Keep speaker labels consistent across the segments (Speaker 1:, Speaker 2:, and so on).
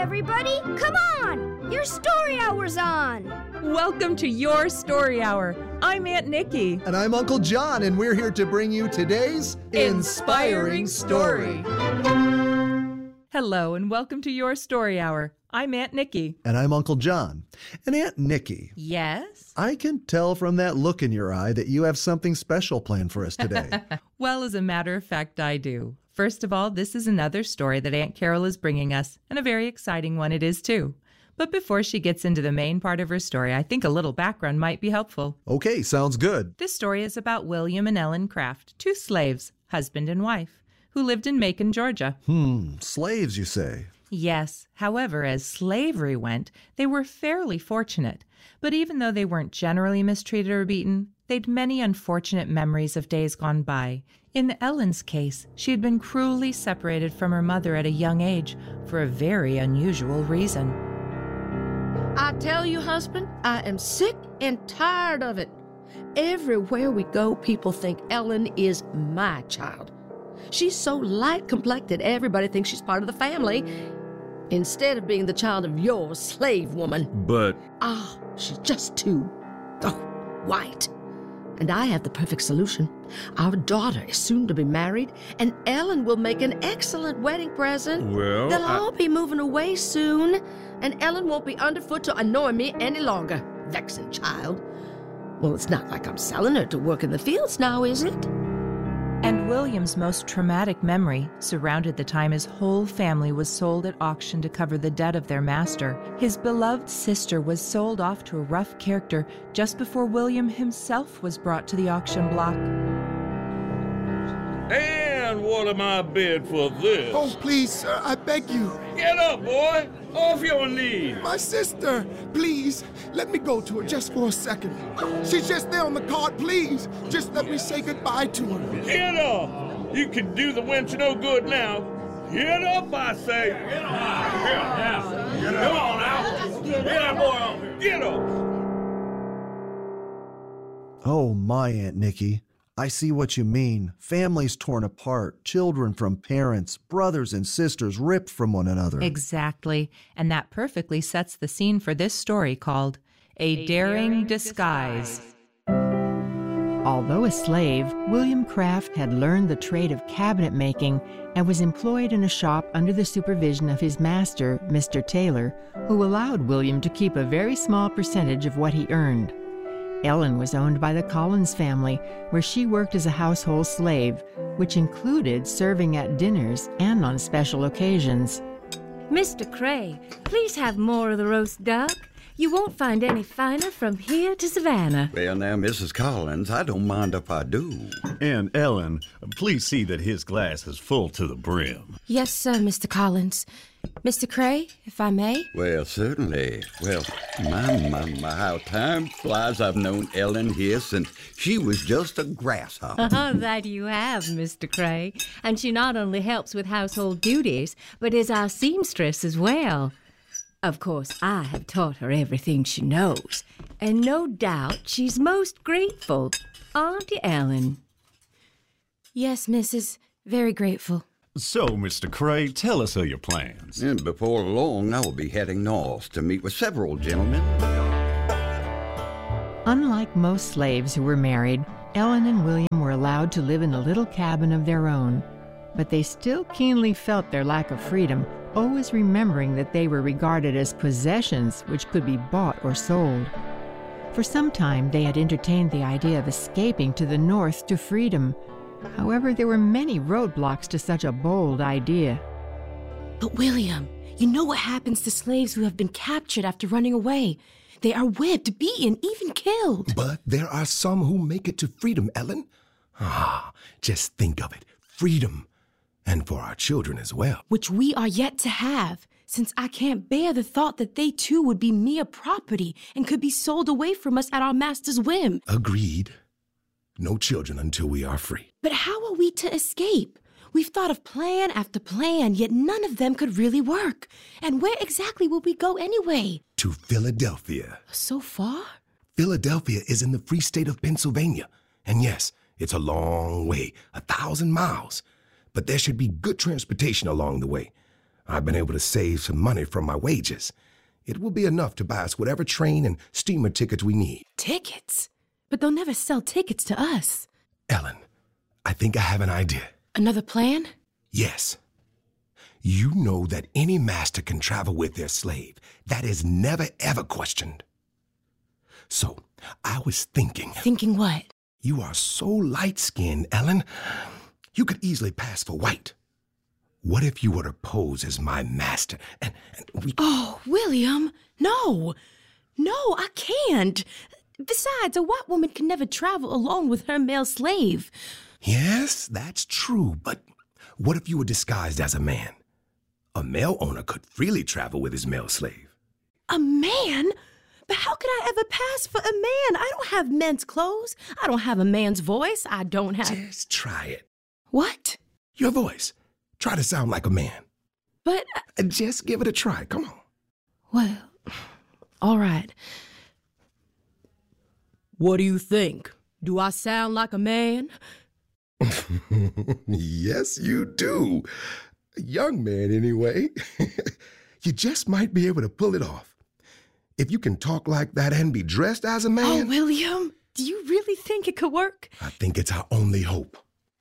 Speaker 1: everybody! Come on! Your story hour's on!
Speaker 2: Welcome to Your Story Hour. I'm Aunt Nikki.
Speaker 3: And I'm Uncle John, and we're here to bring you today's Inspiring Story.
Speaker 2: Hello, and welcome to Your Story Hour. I'm Aunt Nikki.
Speaker 3: And I'm Uncle John. And Aunt Nikki.
Speaker 2: Yes?
Speaker 3: I can tell from that look in your eye that you have something special planned for us today.
Speaker 2: Well, as a matter of fact, I do. First of all, this is another story that Aunt Carol is bringing us, and a very exciting one it is, too. But before she gets into the main part of her story, I think a little background might be helpful.
Speaker 3: Okay, sounds good.
Speaker 2: This story is about William and Ellen Craft, two slaves, husband and wife, who lived in Macon, Georgia.
Speaker 3: Slaves, you say?
Speaker 2: Yes. However, as slavery went, they were fairly fortunate. But even though they weren't generally mistreated or beaten, they'd many unfortunate memories of days gone by. In Ellen's case, she had been cruelly separated from her mother at a young age for a very unusual reason.
Speaker 4: I tell you, husband, I am sick and tired of it. Everywhere we go, people think Ellen is my child. She's so light-complected, everybody thinks she's part of the family, instead of being the child of your slave woman.
Speaker 5: But...
Speaker 4: she's just too, white. And I have the perfect solution. Our daughter is soon to be married, and Ellen will make an excellent wedding present.
Speaker 5: Well,
Speaker 4: They'll all be moving away soon, and Ellen won't be underfoot to annoy me any longer. Vexing child. Well, it's not like I'm selling her to work in the fields now, is it?
Speaker 2: And William's most traumatic memory surrounded the time his whole family was sold at auction to cover the debt of their master. His beloved sister was sold off to a rough character just before William himself was brought to the auction block.
Speaker 5: And what am I bid for this?
Speaker 6: Oh, please, sir, I beg you.
Speaker 5: Get up, boy! Off your knees!
Speaker 6: My sister, please, let me go to her just for a second. She's just there on the card, please. Just let me say goodbye to her.
Speaker 5: Get up! You can do the wench no good now. Get up, I say! Get up! Come on now! Get that boy up! Get up!
Speaker 3: Oh, my Aunt Nikki. I see what you mean. Families torn apart, children from parents, brothers and sisters ripped from one another.
Speaker 2: Exactly. And that perfectly sets the scene for this story called A Daring Disguise.
Speaker 7: Although a slave, William Craft had learned the trade of cabinet making and was employed in a shop under the supervision of his master, Mr. Taylor, who allowed William to keep a very small percentage of what he earned. Ellen was owned by the Collins family, where she worked as a household slave, which included serving at dinners and on special occasions.
Speaker 8: Mr. Cray, please have more of the roast duck. You won't find any finer from here to Savannah.
Speaker 9: Well, now, Mrs. Collins, I don't mind if I do.
Speaker 10: And Ellen, please see that his glass is full to the brim.
Speaker 11: Yes, sir, Mr. Collins. Mr. Cray, if I may?
Speaker 9: Well, certainly. Well, my, how time flies. I've known Ellen here since she was just a grasshopper.
Speaker 8: That you have, Mr. Cray. And she not only helps with household duties, but is our seamstress as well. Of course, I have taught her everything she knows, and no doubt she's most grateful. Aren't you, Ellen?
Speaker 11: Yes, Mrs. Very grateful.
Speaker 10: So, Mr. Cray, tell us of your plans.
Speaker 9: And before long, I will be heading north to meet with several gentlemen.
Speaker 7: Unlike most slaves who were married, Ellen and William were allowed to live in a little cabin of their own. But they still keenly felt their lack of freedom, always remembering that they were regarded as possessions which could be bought or sold. For some time, they had entertained the idea of escaping to the north to freedom. However, there were many roadblocks to such a bold idea.
Speaker 11: But William, you know what happens to slaves who have been captured after running away. They are whipped, beaten, even killed.
Speaker 6: But there are some who make it to freedom, Ellen. Just think of it. Freedom. And for our children as well.
Speaker 11: Which we are yet to have, since I can't bear the thought that they too would be mere property and could be sold away from us at our master's whim.
Speaker 6: Agreed. No children until we are free.
Speaker 11: But how are we to escape? We've thought of plan after plan, yet none of them could really work. And where exactly will we go anyway?
Speaker 6: To Philadelphia.
Speaker 11: So far?
Speaker 6: Philadelphia is in the free state of Pennsylvania. And yes, it's a long way, 1,000 miles. But there should be good transportation along the way.
Speaker 12: I've been able to save some money from my wages. It will be enough to buy us whatever train and steamer tickets we need.
Speaker 11: Tickets? But they'll never sell tickets to us.
Speaker 12: Ellen, I think I have an idea.
Speaker 11: Another plan?
Speaker 12: Yes. You know that any master can travel with their slave. That is never, ever questioned. So, I was thinking...
Speaker 11: Thinking what?
Speaker 12: You are so light-skinned, Ellen. You could easily pass for white. What if you were to pose as my master and we...
Speaker 11: Oh, William, no. No, I can't. Besides, a white woman can never travel alone with her male slave.
Speaker 12: Yes, that's true, but what if you were disguised as a man? A male owner could freely travel with his male slave.
Speaker 11: A man? But how could I ever pass for a man? I don't have men's clothes. I don't have a man's voice. I don't have...
Speaker 12: Just try it.
Speaker 11: What?
Speaker 12: Your voice. Try to sound like a man.
Speaker 11: But...
Speaker 12: Just give it a try. Come on.
Speaker 11: Well, all right. What do you think? Do I sound like a man?
Speaker 12: Yes, you do. A young man, anyway. You just might be able to pull it off. If you can talk like that and be dressed as a man...
Speaker 11: Oh, William, do you really think it could work?
Speaker 12: I think it's our only hope.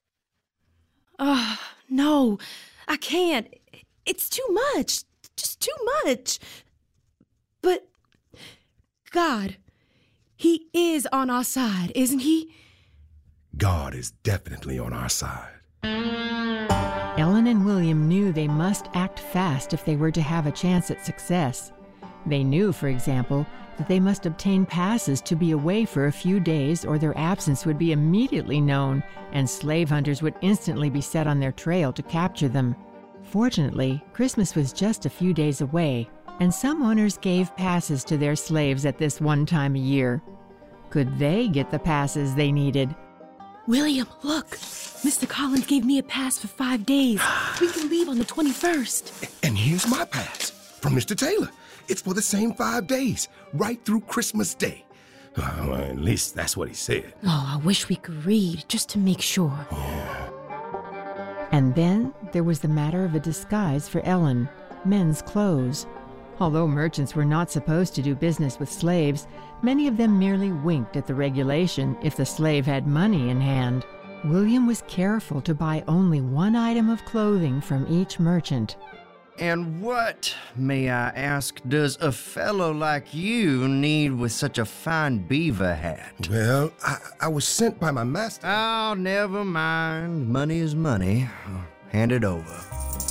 Speaker 11: No, I can't. It's too much. Just too much. But God, He is on our side, isn't He?
Speaker 12: God is definitely on our side.
Speaker 7: Ellen and William knew they must act fast if they were to have a chance at success. They knew, for example, that they must obtain passes to be away for a few days or their absence would be immediately known and slave hunters would instantly be set on their trail to capture them. Fortunately, Christmas was just a few days away, and some owners gave passes to their slaves at this one time a year. Could they get the passes they needed?
Speaker 11: William, look. Mr. Collins gave me a pass for 5 days. We can leave on the 21st.
Speaker 12: And here's my pass from Mr. Taylor. It's for the same 5 days, right through Christmas Day. Well, at least that's what he said.
Speaker 11: Oh, I wish we could read, just to make sure.
Speaker 12: Yeah.
Speaker 7: And then there was the matter of a disguise for Ellen, men's clothes. Although merchants were not supposed to do business with slaves, many of them merely winked at the regulation if the slave had money in hand. William was careful to buy only one item of clothing from each merchant.
Speaker 13: And what, may I ask, does a fellow like you need with such a fine beaver hat?
Speaker 12: Well, I was sent by my master.
Speaker 13: Oh, never mind. Money is money. Hand it over.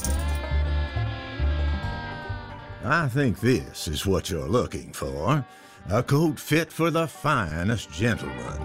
Speaker 10: I think this is what you're looking for. A coat fit for the finest gentleman.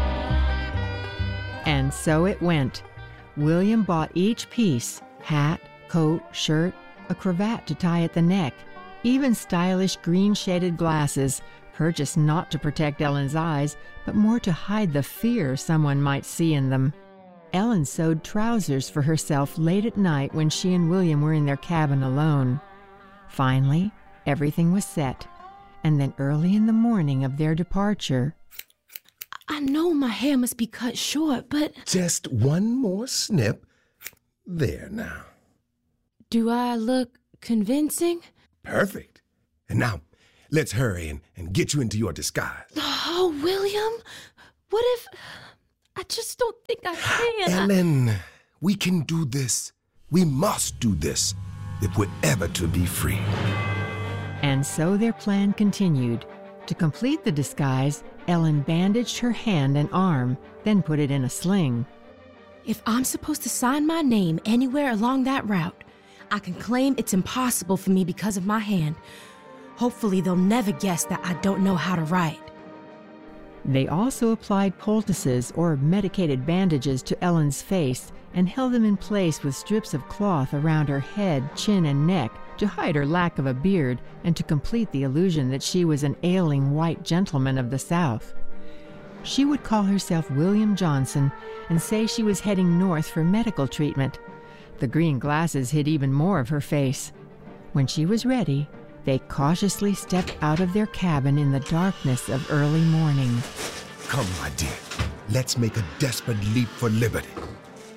Speaker 7: And so it went. William bought each piece, hat, coat, shirt, a cravat to tie at the neck, even stylish green-shaded glasses, purchased not to protect Ellen's eyes, but more to hide the fear someone might see in them. Ellen sewed trousers for herself late at night when she and William were in their cabin alone. Finally, everything was set, and then early in the morning of their departure...
Speaker 11: I know my hair must be cut short, but...
Speaker 12: Just one more snip. There now.
Speaker 11: Do I look convincing?
Speaker 12: Perfect. And now, let's hurry and get you into your disguise.
Speaker 11: Oh, William, what if... I just don't think I can.
Speaker 12: Ellen, we can do this. We must do this if we're ever to be free.
Speaker 7: And so their plan continued. To complete the disguise, Ellen bandaged her hand and arm, then put it in a sling.
Speaker 11: If I'm supposed to sign my name anywhere along that route, I can claim it's impossible for me because of my hand. Hopefully they'll never guess that I don't know how to write.
Speaker 7: They also applied poultices or medicated bandages to Ellen's face and held them in place with strips of cloth around her head, chin, and neck to hide her lack of a beard and to complete the illusion that she was an ailing white gentleman of the South. She would call herself William Johnson and say she was heading north for medical treatment. The green glasses hid even more of her face. When she was ready, they cautiously stepped out of their cabin in the darkness of early morning.
Speaker 12: Come, my dear. Let's make a desperate leap for liberty.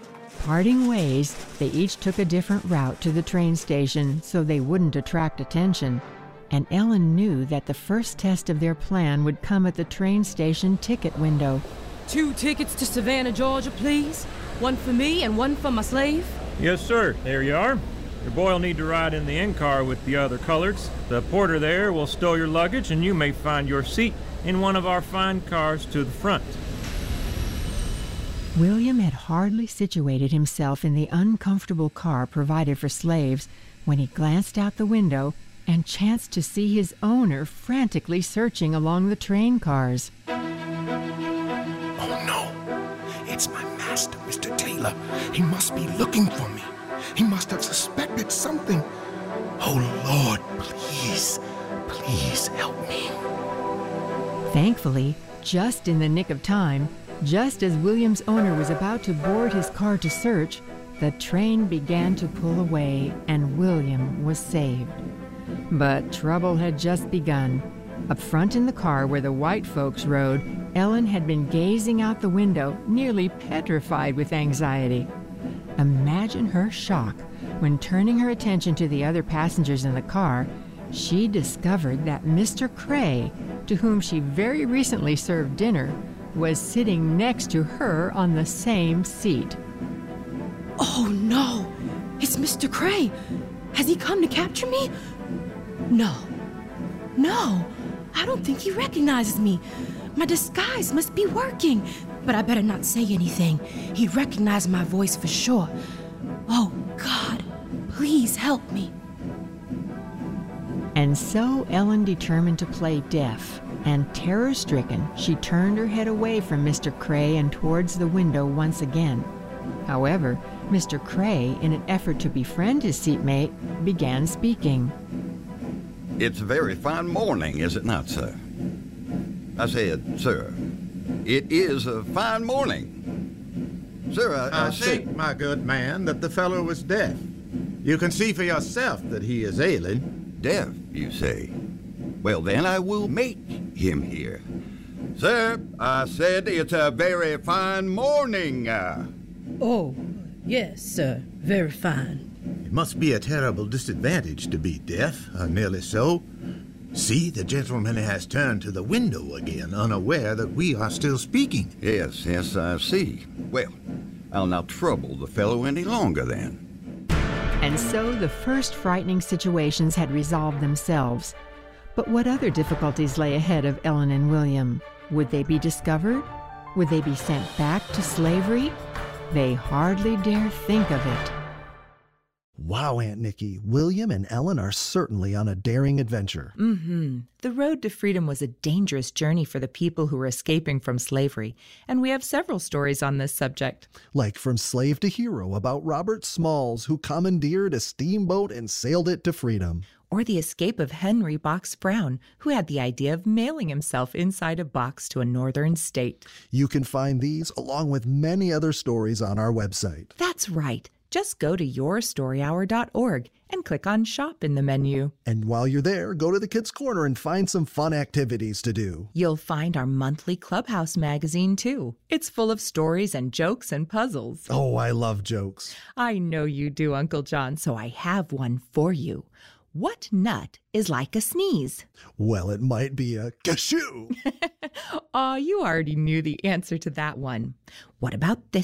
Speaker 7: Parting ways, they each took a different route to the train station so they wouldn't attract attention. And Ellen knew that the first test of their plan would come at the train station ticket window.
Speaker 14: 2 tickets to Savannah, Georgia, please. 1 for me and 1 for my slave.
Speaker 15: Yes, sir. There you are. Your boy will need to ride in the end car with the other coloreds. The porter there will stow your luggage, and you may find your seat in one of our fine cars to the front.
Speaker 7: William had hardly situated himself in the uncomfortable car provided for slaves when he glanced out the window and chanced to see his owner frantically searching along the train cars.
Speaker 12: Oh, no. It's my master, Mr. Taylor. He must be looking for me. He must have suspected something. Oh, Lord, please, please help me.
Speaker 7: Thankfully, just in the nick of time, just as William's owner was about to board his car to search, the train began to pull away and William was saved. But trouble had just begun. Up front in the car where the white folks rode, Ellen had been gazing out the window, nearly petrified with anxiety. Imagine her shock when, turning her attention to the other passengers in the car, she discovered that Mr. Cray, to whom she very recently served dinner, was sitting next to her on the same seat.
Speaker 11: Oh, no! It's Mr. Cray! Has he come to capture me? No. No! I don't think he recognizes me. My disguise must be working. But I better not say anything. He'd recognize my voice for sure. Oh, God, please help me.
Speaker 7: And so Ellen determined to play deaf, and terror-stricken, she turned her head away from Mr. Cray and towards the window once again. However, Mr. Cray, in an effort to befriend his seatmate, began speaking.
Speaker 9: It's a very fine morning, is it not, sir? I said, sir, it is a fine morning. Sir,
Speaker 10: I think, my good man, that the fellow was deaf. You can see for yourself that he is ailing.
Speaker 9: Deaf, you say? Well, then I will make him hear. Sir, I said it's a very fine morning.
Speaker 4: Oh, yes, sir. Very fine.
Speaker 10: It must be a terrible disadvantage to be deaf, or nearly so. See, the gentleman has turned to the window again, unaware that we are still speaking.
Speaker 9: Yes, I see. Well, I'll not trouble the fellow any longer then.
Speaker 7: And so the first frightening situations had resolved themselves. But what other difficulties lay ahead of Ellen and William? Would they be discovered? Would they be sent back to slavery? They hardly dare think of it.
Speaker 3: Wow, Aunt Nikki, William and Ellen are certainly on a daring adventure.
Speaker 2: The road to freedom was a dangerous journey for the people who were escaping from slavery, and we have several stories on this subject.
Speaker 3: Like From Slave to Hero about Robert Smalls, who commandeered a steamboat and sailed it to freedom.
Speaker 2: Or the escape of Henry Box Brown, who had the idea of mailing himself inside a box to a northern state.
Speaker 3: You can find these along with many other stories on our website.
Speaker 2: That's right. Just go to yourstoryhour.org and click on Shop in the menu.
Speaker 3: And while you're there, go to the Kids Corner and find some fun activities to do.
Speaker 2: You'll find our monthly Clubhouse magazine, too. It's full of stories and jokes and puzzles.
Speaker 3: Oh, I love jokes.
Speaker 2: I know you do, Uncle John, so I have one for you. What nut is like a sneeze?
Speaker 3: Well, it might be a cashew.
Speaker 2: Aw, you already knew the answer to that one. What about this